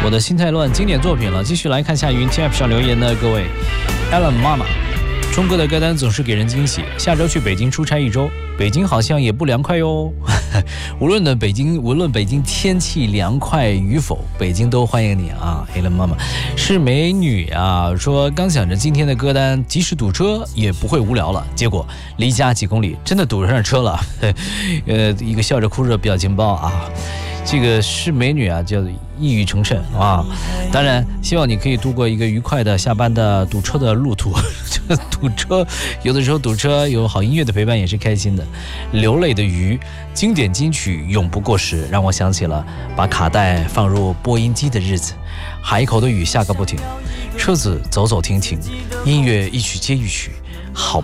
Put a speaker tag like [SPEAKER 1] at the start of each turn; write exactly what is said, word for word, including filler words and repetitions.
[SPEAKER 1] 我的心太乱经典作品了。继续来看下云 T F 上留言的各位 Alan 妈妈，冲哥的歌单总是给人惊喜。下周去北京出差一周，北京好像也不凉快哟。无论的北京，无论北京天气凉快与否，北京都欢迎你啊 Alan 妈妈是美女啊，说刚想着今天的歌单即使堵车也不会无聊了，结果离家几公里真的堵上车了。呃，一个笑着哭着表情包啊，这个是美女啊，叫一语成谶啊。当然希望你可以度过一个愉快的下班的堵车的路途。这堵车有的时候堵车有好音乐的陪伴也是开心的。流泪的鱼，经典金曲永不过时，让我想起了把卡带放入播音机的日子。海口的雨下个不停，车子走走停停，音乐一曲接一曲，好